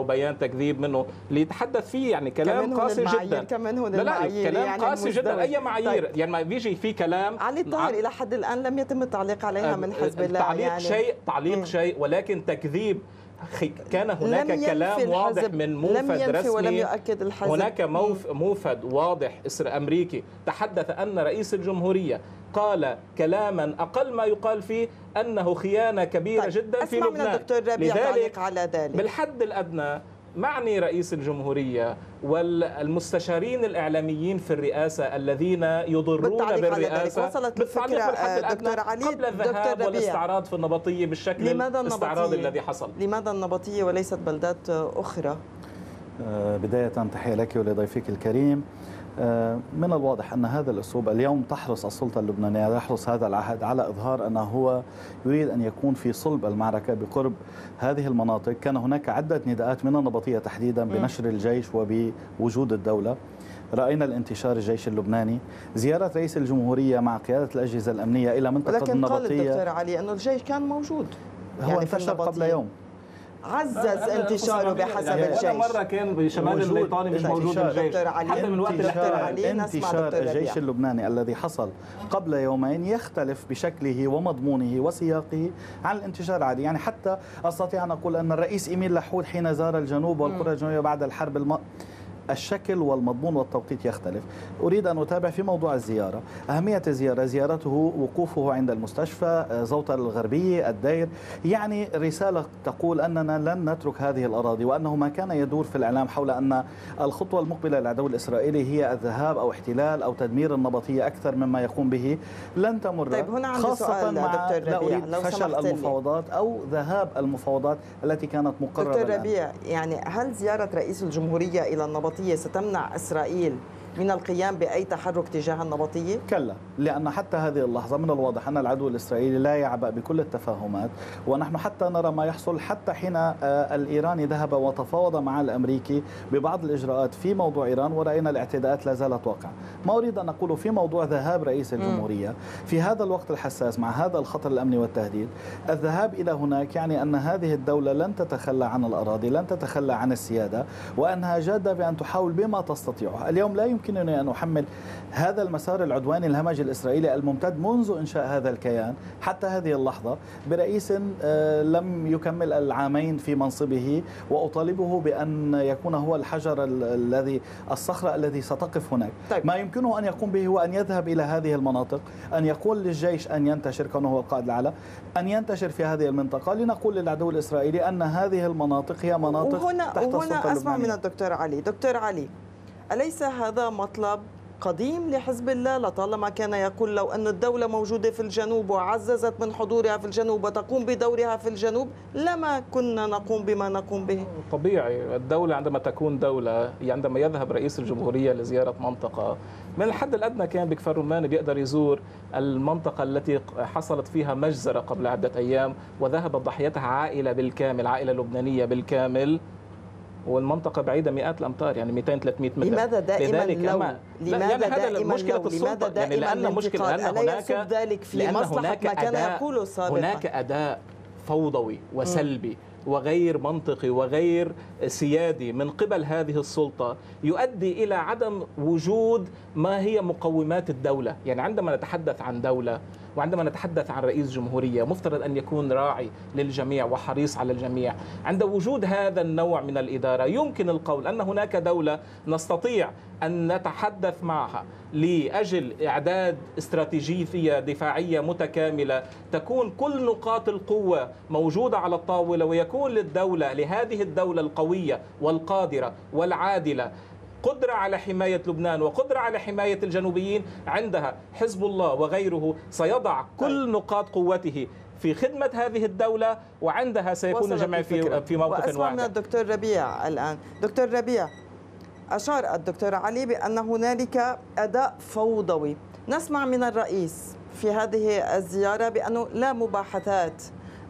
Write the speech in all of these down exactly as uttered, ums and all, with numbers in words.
وبيان تكذيب منه ليتحدث فيه، يعني كلام قاسي جدا. كمان هون لا المعايير لا كلام يعني قاسي جدا. اي معايير؟ طيب. يعني ما بيجي في كلام. علي الطاهر الى حد الان لم يتم التعليق عليها من حزب الله. تعليق يعني شيء تعليق م. شيء ولكن تكذيب. كان هناك كلام واضح من موفد رسمي، ولم يؤكد الحزب. هناك موفد واضح أمريكي تحدث أن رئيس الجمهورية قال كلاما أقل ما يقال فيه أنه خيانة كبيرة طيب. جدا في لبنان. أسمع من الدكتور ربيع تعليق على ذلك. بالحد الأدنى معني رئيس الجمهورية والمستشارين الإعلاميين في الرئاسة الذين يضرون بالرئاسة وصلت الفكرة دكتور علي قبل الذهاب والاستعراض في النبطية بالشكل الاستعراضي الذي حصل. لماذا النبطية وليست بلدات أخرى؟ بداية تحية لك ولضيفك الكريم. من الواضح أن هذا الأسلوب اليوم تحرص السلطة اللبنانية، يحرص هذا العهد على إظهار أنه هو يريد أن يكون في صلب المعركة بقرب هذه المناطق. كان هناك عدة نداءات من النبطية تحديدا بنشر الجيش وبوجود الدولة. رأينا الانتشار الجيش اللبناني، زيارة رئيس الجمهورية مع قيادة الأجهزة الأمنية إلى منطقة لكن النبطية. لكن قال الدكتور علي أنه الجيش كان موجود، هو يعني انتشر قبل يوم، عزز انتشاره بحسب يعني الجيش. مرة كان بشمال الليطاني مش موجود الجيش حتى من وقت علي. انتشار الجيش اللبناني الذي حصل قبل يومين يختلف بشكله ومضمونه وسياقه عن الانتشار العادي. يعني حتى أستطيع أن أقول أن الرئيس إيميل لحود حين زار الجنوب والقرى الجنوبية بعد الحرب الم... الشكل والمضمون والتوقيت يختلف. أريد أن أتابع في موضوع الزيارة، أهمية الزيارة، زيارته، وقوفه عند المستشفى، زوطة الغربية، الدير، يعني رسالة تقول أننا لن نترك هذه الأراضي، وأنه ما كان يدور في الإعلام حول أن الخطوة المقبلة للعدو الإسرائيلي هي الذهاب أو احتلال أو تدمير النبطية أكثر مما يقوم به لن تمر. طيب هنا عندي خاصة سؤال مع دكتور ربيع، لو فشل المفاوضات أو ذهاب المفاوضات التي كانت مقررة. دكتور ربيع، يعني هل زيارة رئيس الجمهورية إلى النبطية ستمنع إسرائيل من القيام بأي تحرك تجاه النبطية؟ كلا، لأن حتى هذه اللحظة من الواضح أن العدو الإسرائيلي لا يعبأ بكل التفاهمات، ونحن حتى نرى ما يحصل حتى حين الإيراني ذهب وتفاوض مع الأمريكي ببعض الإجراءات في موضوع إيران، ورأينا الاعتداءات لا زالت واقعة. ما أريد أن أقوله في موضوع ذهاب رئيس الجمهورية في هذا الوقت الحساس مع هذا الخطر الأمني والتهديد، الذهاب إلى هناك يعني أن هذه الدولة لن تتخلى عن الأراضي، لن تتخلى عن السيادة، وأنها جادة بأن تحاول بما تستطيعه. اليوم لا يمكنني أن أحمل هذا المسار العدواني الهمجي الإسرائيلي الممتد منذ إنشاء هذا الكيان حتى هذه اللحظة برئيس لم يكمل العامين في منصبه، وأطالبه بأن يكون هو الحجر الذي الصخرة الذي ستقف هناك. طيب. ما يمكنه أن يقوم به هو أن يذهب إلى هذه المناطق، أن يقول للجيش أن ينتشر كونه هو القائد الأعلى، أن ينتشر في هذه المنطقة، لنقول للعدو الإسرائيلي أن هذه المناطق هي مناطق وهنا تحت وهنا السلطة أسمع اللبنانية. من الدكتور علي. دكتور علي، أليس هذا مطلب قديم لحزب الله؟ لطالما كان يقول لو أن الدولة موجودة في الجنوب وعززت من حضورها في الجنوب وتقوم بدورها في الجنوب لما كنا نقوم بما نقوم به. طبيعي، الدولة عندما تكون دولة، عندما يذهب رئيس الجمهورية لزيارة منطقة من الحد الأدنى كان بكفر رمان بيقدر يزور المنطقة التي حصلت فيها مجزرة قبل عدة أيام وذهبت ضحيتها عائلة بالكامل، عائلة لبنانية بالكامل، والمنطقة بعيدة مئات الأمتار، يعني مئتين ثلاثمئة متر. لماذا دائما لو؟ لماذا يعني دائما لو؟ لماذا دائما يعني لأن مشكلة أن هناك ذلك في مصلحة ما كان يقوله سابقا. هناك أداء فوضوي وسلبي م. وغير منطقي وغير سيادي من قبل هذه السلطة يؤدي إلى عدم وجود ما هي مقومات الدولة. يعني عندما نتحدث عن دولة وعندما نتحدث عن رئيس جمهورية مفترض أن يكون راعي للجميع وحريص على الجميع. عند وجود هذا النوع من الإدارة يمكن القول أن هناك دولة نستطيع أن نتحدث معها لأجل إعداد استراتيجية دفاعية متكاملة تكون كل نقاط القوة موجودة على الطاولة، ويكون للدولة لهذه الدولة القوية والقادرة والعادلة قدرة على حماية لبنان وقدرة على حماية الجنوبيين. عندها حزب الله وغيره سيضع كل نقاط قوته في خدمة هذه الدولة، وعندها سيكون الجميع في في موقف واحد. وأسمع من الدكتور ربيع الآن. دكتور ربيع، أشار الدكتور علي بأن هنالك أداء فوضوي. نسمع من الرئيس في هذه الزيارة بأنه لا مباحثات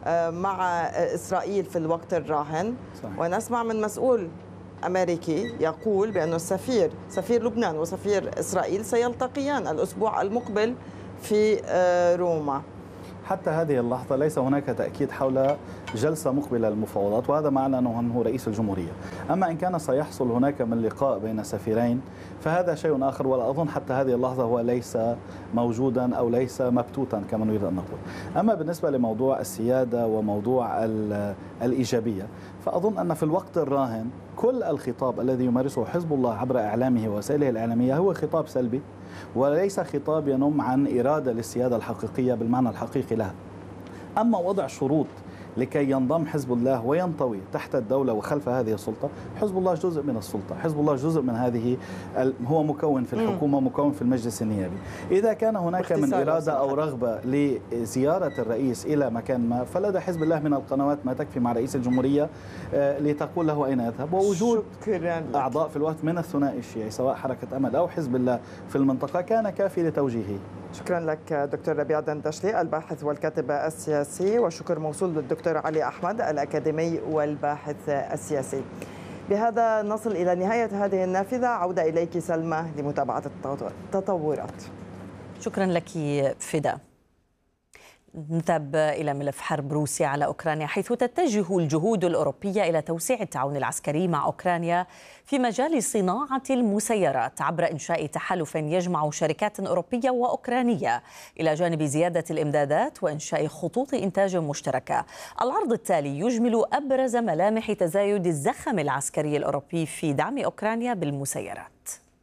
مع إسرائيل في الوقت الراهن. صحيح. ونسمع من مسؤول أمريكي يقول بأن السفير سفير لبنان وسفير إسرائيل سيلتقيان الأسبوع المقبل في روما. حتى هذه اللحظة ليس هناك تأكيد حول جلسة مقبلة للمفاوضات، وهذا ما أعلنه عنه رئيس الجمهورية. أما إن كان سيحصل هناك من لقاء بين سفيرين فهذا شيء آخر، ولا أظن حتى هذه اللحظة هو ليس موجودا أو ليس مبتوتا كما نريد أن نقول. أما بالنسبة لموضوع السيادة وموضوع الإيجابية، فأظن أن في الوقت الراهن كل الخطاب الذي يمارسه حزب الله عبر إعلامه ووسائله الإعلامية هو خطاب سلبي، وليس خطاب ينم عن إرادة للسيادة الحقيقية بالمعنى الحقيقي لها. أما وضع شروط لكي ينضم حزب الله وينطوي تحت الدولة وخلف هذه السلطة، حزب الله جزء من السلطة، حزب الله جزء من هذه، هو مكون في الحكومة، مكون في المجلس النيابي. إذا كان هناك من إرادة أو رغبة لزيارة الرئيس إلى مكان ما، فلدى حزب الله من القنوات ما تكفي مع رئيس الجمهورية لتقول له أين يذهب، ووجود أعضاء في الوقت من الثنائي الشيعي سواء حركة أمل أو حزب الله في المنطقة كان كافي لتوجيهه. شكرا لك دكتور ربيع دندشلي الباحث والكاتب السياسي، وشكر موصول للدكتور علي أحمد الأكاديمي والباحث السياسي. بهذا نصل إلى نهاية هذه النافذة. عودة إليك سلمى لمتابعة التطورات. شكرا لك فدا. نذهب إلى ملف حرب روسيا على أوكرانيا، حيث تتجه الجهود الأوروبية إلى توسيع التعاون العسكري مع أوكرانيا في مجال صناعة المسيرات عبر إنشاء تحالف يجمع شركات أوروبية وأوكرانية، إلى جانب زيادة الإمدادات وإنشاء خطوط إنتاج مشتركة. العرض التالي يجمل أبرز ملامح تزايد الزخم العسكري الأوروبي في دعم أوكرانيا بالمسيرات.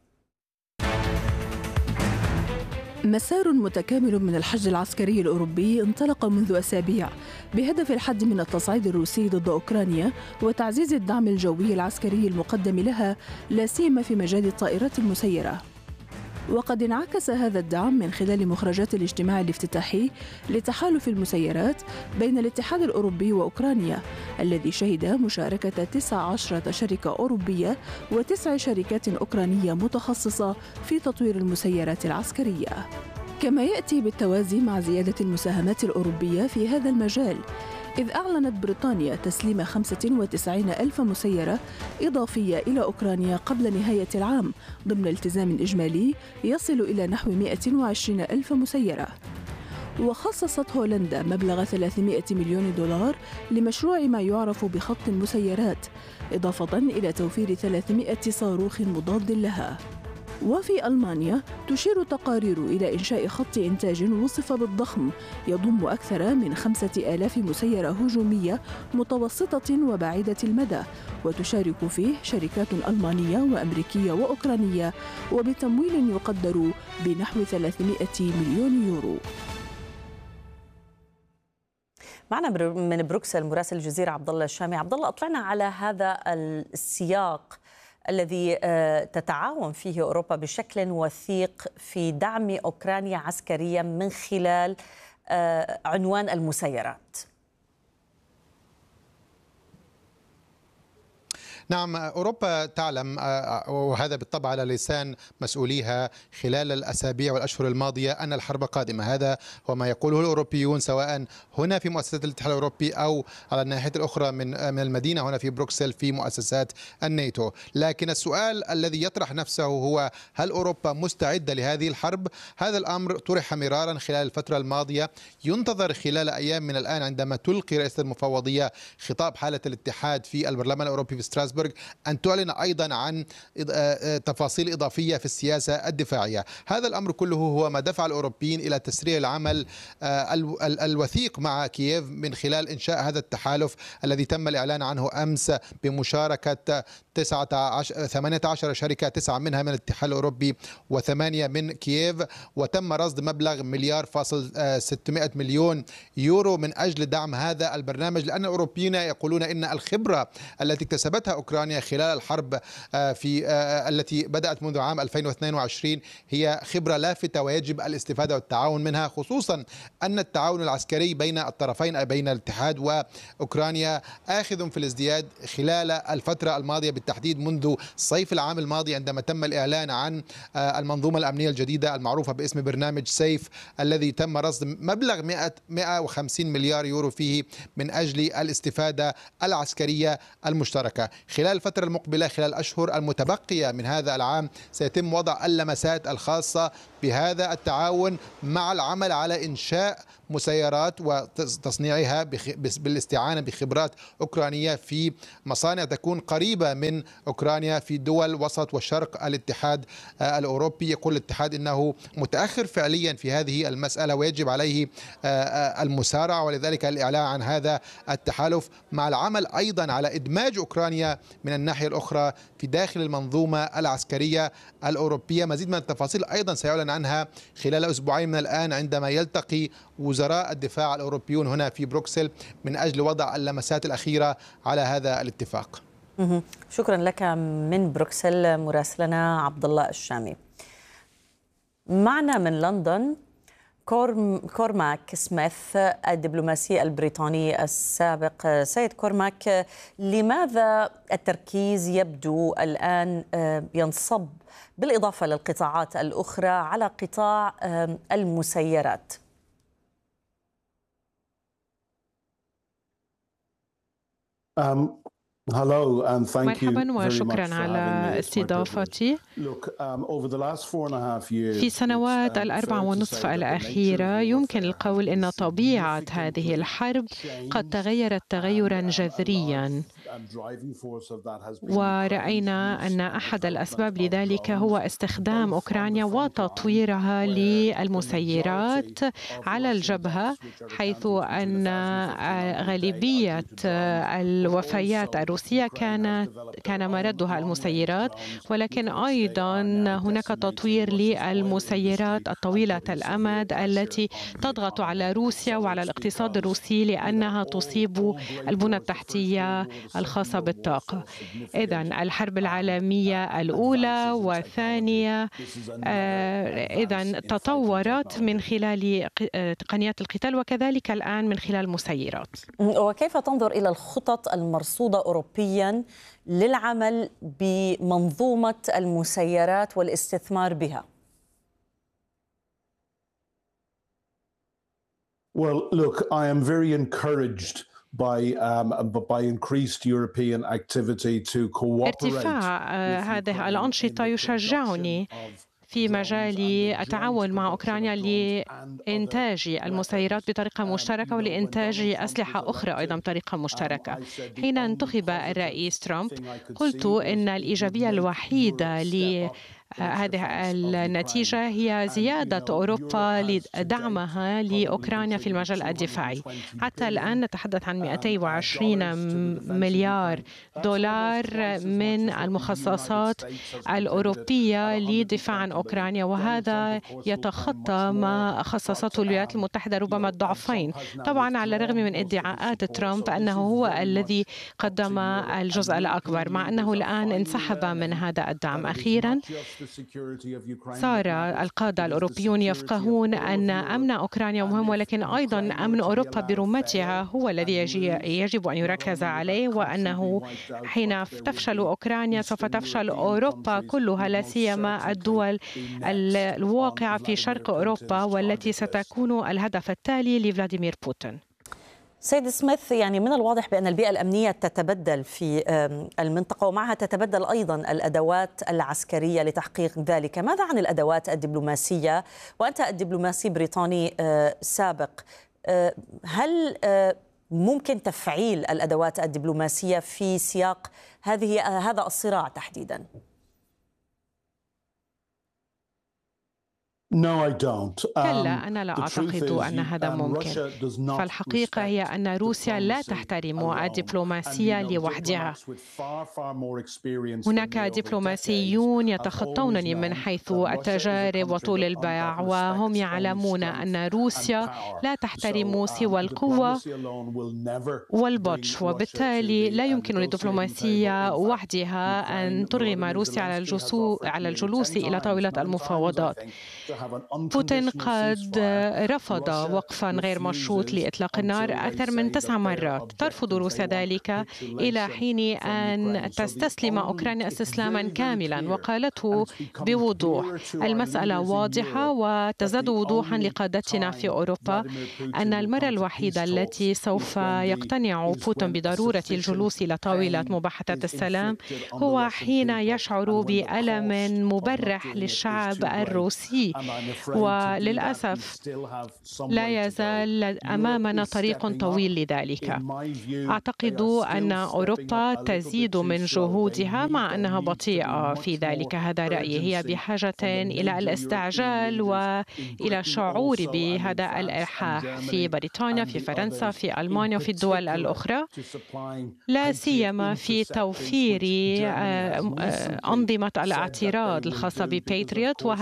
مسار متكامل من الحشد العسكري الأوروبي انطلق منذ أسابيع بهدف الحد من التصعيد الروسي ضد أوكرانيا وتعزيز الدعم الجوي العسكري المقدم لها، لا سيما في مجال الطائرات المسيرة. وقد انعكس هذا الدعم من خلال مخرجات الاجتماع الافتتاحي لتحالف المسيرات بين الاتحاد الأوروبي وأوكرانيا، الذي شهد مشاركة تسع عشرة شركة أوروبية وتسع شركات أوكرانية متخصصة في تطوير المسيرات العسكرية. كما يأتي بالتوازي مع زيادة المساهمات الأوروبية في هذا المجال، إذ أعلنت بريطانيا تسليم خمسة وتسعين ألف مسيرة إضافية إلى أوكرانيا قبل نهاية العام، ضمن التزام إجمالي يصل إلى نحو مئة وعشرين ألف مسيرة. وخصصت هولندا مبلغ ثلاثمئة مليون دولار لمشروع ما يعرف بخط المسيرات، إضافة إلى توفير ثلاثمئة صاروخ مضاد لها. وفي ألمانيا تشير تقارير إلى إنشاء خط إنتاج وصف بالضخم يضم أكثر من خمسة آلاف مسيرة هجومية متوسطة وبعيدة المدى، وتشارك فيه شركات ألمانية وأمريكية وأوكرانية، وبتمويل يقدر بنحو ثلاثمئة مليون يورو. معنا من بروكسل مراسل الجزيرة عبد الله الشامي. عبد الله، أطلعنا على هذا السياق الذي تتعاون فيه أوروبا بشكل وثيق في دعم أوكرانيا عسكريا من خلال عنوان المسيرات. نعم، أوروبا تعلم، وهذا بالطبع على لسان مسؤوليها خلال الأسابيع والأشهر الماضية، أن الحرب قادمة. هذا هو ما يقوله الأوروبيون، سواء هنا في مؤسسات الاتحاد الأوروبي أو على الناحية الأخرى من من المدينة هنا في بروكسل في مؤسسات الناتو. لكن السؤال الذي يطرح نفسه هو: هل أوروبا مستعدة لهذه الحرب؟ هذا الأمر طرح مرارا خلال الفترة الماضية. ينتظر خلال أيام من الآن عندما تلقي رئيسة المفوضية خطاب حالة الاتحاد في البرلمان الأوروبي في ستراسبورغ أن تعلن أيضا عن تفاصيل إضافية في السياسة الدفاعية. هذا الأمر كله هو ما دفع الأوروبيين إلى تسريع العمل الوثيق مع كييف من خلال إنشاء هذا التحالف الذي تم الإعلان عنه أمس بمشاركة ثمانية عشر شركة، تسعة منها من الاتحاد الأوروبي وثمانية من كييف، وتم رصد مبلغ مليار فاصل ستمئة مليون يورو من أجل دعم هذا البرنامج، لأن الأوروبيين يقولون إن الخبرة التي اكتسبتها أوكرانيا خلال الحرب في التي بدأت منذ عام ألفين واثنين وعشرين هي خبرة لافتة ويجب الاستفادة والتعاون منها، خصوصا أن التعاون العسكري بين الطرفين أي بين الاتحاد وأوكرانيا آخذ في الازدياد خلال الفترة الماضية، بالتحديد منذ صيف العام الماضي عندما تم الإعلان عن المنظومة الأمنية الجديدة المعروفة باسم برنامج سيف، الذي تم رصد مبلغ مئة وخمسين مليار يورو فيه من أجل الاستفادة العسكرية المشتركة. خلال الفترة المقبلة، خلال الأشهر المتبقية من هذا العام، سيتم وضع اللمسات الخاصة بهذا التعاون مع العمل على إنشاء مسيرات وتصنيعها بالاستعانة بخبرات أوكرانية في مصانع تكون قريبة من أوكرانيا في دول وسط وشرق الاتحاد الأوروبي. يقول الاتحاد أنه متأخر فعليا في هذه المسألة ويجب عليه المسارعة، ولذلك الإعلان عن هذا التحالف مع العمل أيضا على إدماج أوكرانيا من الناحية الأخرى في داخل المنظومة العسكرية الأوروبية. مزيد من التفاصيل أيضا سيعلن عنها خلال أسبوعين من الآن عندما يلتقي وزراء الدفاع الأوروبيون هنا في بروكسل من أجل وضع اللمسات الأخيرة على هذا الاتفاق. شكرا لك من بروكسل مراسلنا عبد الله الشامي. معنا من لندن كورم كورماك سميث الدبلوماسي البريطاني السابق. سيد كورماك، لماذا التركيز يبدو الآن ينصب بالإضافة للقطاعات الأخرى على قطاع المسيرات؟ مرحبا وشكرا على استضافتي. في سنوات الأربع ونصف الأخيرة يمكن القول أن طبيعة هذه الحرب قد تغيرت تغيرا جذريا، ورأينا أن أحد الأسباب لذلك هو استخدام أوكرانيا وتطويرها للمسيرات على الجبهة، حيث أن غالبية الوفيات الروسية كانت كان مردها المسيرات، ولكن أيضا هناك تطوير للمسيرات الطويلة الأمد التي تضغط على روسيا وعلى الاقتصاد الروسي لأنها تصيب البنى التحتية الخاصة بالطاقة. إذن الحرب العالمية الأولى والثانية إذن تطورت من خلال تقنيات القتال وكذلك الآن من خلال المسيرات. وكيف تنظر إلى الخطط المرصودة أوروبيا للعمل بمنظومة المسيرات والاستثمار بها؟ Well, look, I am very encouraged by um, by increased European activity to cooperate. ارتفاع هذه الأنشطة يشجعني في مجال التعاون مع أوكرانيا لإنتاج المسيرات بطريقة مشتركة ولإنتاج أسلحة أخرى أيضا بطريقة مشتركة. حين انتخب الرئيس ترامب قلت إن الإيجابية الوحيدة ل هذه النتيجة هي زيادة أوروبا لدعمها لأوكرانيا في المجال الدفاعي. حتى الآن نتحدث عن مئتين وعشرين مليار دولار من المخصصات الأوروبية لدفاع عن أوكرانيا، وهذا يتخطى ما خصصته الولايات المتحدة ربما الضعفين، طبعا على الرغم من ادعاءات ترامب أنه هو الذي قدم الجزء الأكبر، مع أنه الآن انسحب من هذا الدعم. أخيرا صار القادة الأوروبيون يفقهون أن أمن أوكرانيا مهم، ولكن أيضا أمن أوروبا برمتها هو الذي يجب أن يركز عليه، وأنه حين تفشل أوكرانيا سوف تفشل أوروبا كلها، لا سيما الدول الواقعة في شرق أوروبا والتي ستكون الهدف التالي لفلاديمير بوتين. سيد سميث، يعني من الواضح بأن البيئة الأمنية تتبدل في المنطقة ومعها تتبدل أيضا الأدوات العسكرية لتحقيق ذلك. ماذا عن الأدوات الدبلوماسية؟ وأنت الدبلوماسي بريطاني سابق، هل ممكن تفعيل الأدوات الدبلوماسية في سياق هذه هذا الصراع تحديدا؟ No, I don't. كلا، أنا لا أعتقد أن هذا ممكن. فالحقيقة هي أن روسيا لا تحترم الدبلوماسية لوحدها. هناك دبلوماسيون يتخطونني من حيث التجارب وطول الباع، وهم يعلمون أن روسيا لا تحترم سوى القوة والبطش، وبالتالي لا يمكن للدبلوماسية وحدها أن ترغم روسيا على الجلوس إلى طاولة المفاوضات. بوتين قد رفض وقفا غير مشروط لإطلاق النار أكثر من تسع مرات. ترفض روسيا ذلك إلى حين أن تستسلم أوكرانيا استسلاما كاملا، وقالته بوضوح. المسألة واضحة وتزداد وضوحا لقادتنا في أوروبا أن المرة الوحيدة التي سوف يقتنع بوتين بضرورة الجلوس إلى طاولة مباحثة السلام هو حين يشعر بألم مبرح للشعب الروسي وللأسف لا يزال أمامنا طريق طويل لذلك. أعتقد أن أوروبا تزيد من جهودها مع أنها بطيئة في ذلك، هذا رأيي. هي بحاجة إلى الاستعجال وإلى شعور بهذا الإلحاح في بريطانيا، في فرنسا، في ألمانيا وفي الدول الأخرى، لا سيما في توفير أنظمة الاعتراض الخاصة بباتريوت.